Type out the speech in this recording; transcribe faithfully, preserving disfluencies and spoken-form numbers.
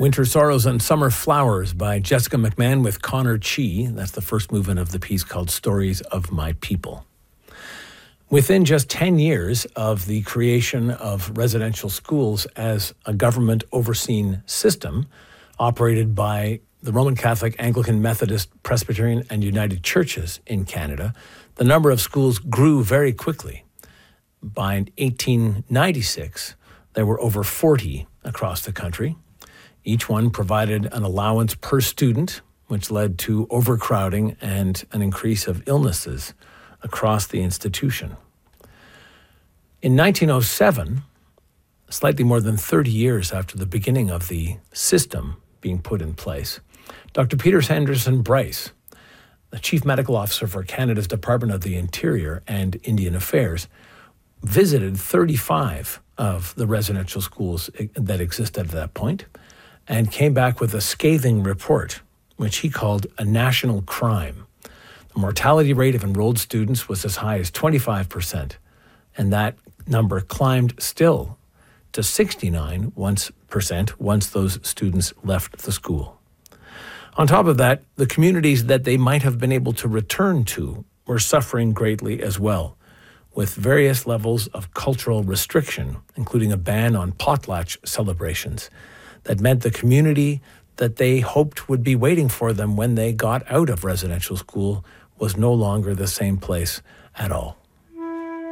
Winter Sorrows and Summer Flowers by Jessica McMahon with Connor Chee. That's the first movement of the piece called Stories of My People. Within just ten years of the creation of residential schools as a government-overseen system operated by the Roman Catholic, Anglican, Methodist, Presbyterian, and United Churches in Canada, the number of schools grew very quickly. By eighteen ninety-six, there were over forty across the country. Each one provided an allowance per student, which led to overcrowding and an increase of illnesses across the institution. In nineteen oh seven, slightly more than thirty years after the beginning of the system being put in place, Doctor Peter Sanderson Bryce, the Chief Medical Officer for Canada's Department of the Interior and Indian Affairs, visited thirty-five of the residential schools that existed at that point and came back with a scathing report, which he called a national crime. The mortality rate of enrolled students was as high as twenty-five percent, and that number climbed still to sixty-nine percent once those students left the school. On top of that, the communities that they might have been able to return to were suffering greatly as well, with various levels of cultural restriction, including a ban on potlatch celebrations that meant the community that they hoped would be waiting for them when they got out of residential school was no longer the same place at all.